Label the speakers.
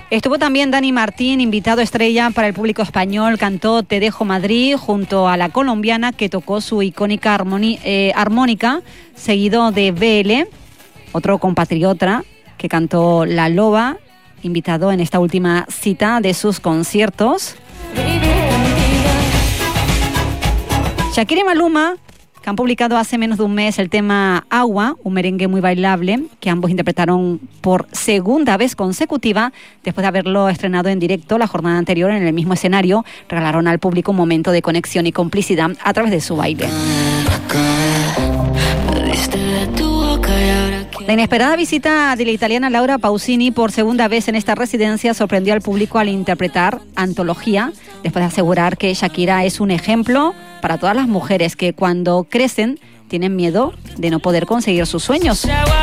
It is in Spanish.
Speaker 1: Estuvo también Dani Martín, invitado estrella para el público español, cantó Te dejo Madrid junto a la colombiana que tocó su icónica armónica, seguido de BL, otro compatriota que cantó La Loba, invitado en esta última cita de sus conciertos. Shakira y Maluma, que han publicado hace menos de un mes el tema Agua, un merengue muy bailable, que ambos interpretaron por segunda vez consecutiva, después de haberlo estrenado en directo la jornada anterior en el mismo escenario, regalaron al público un momento de conexión y complicidad a través de su baile. La inesperada visita de la italiana Laura Pausini por segunda vez en esta residencia sorprendió al público al interpretar Antología, después de asegurar que Shakira es un ejemplo para todas las mujeres que cuando crecen tienen miedo de no poder conseguir sus sueños.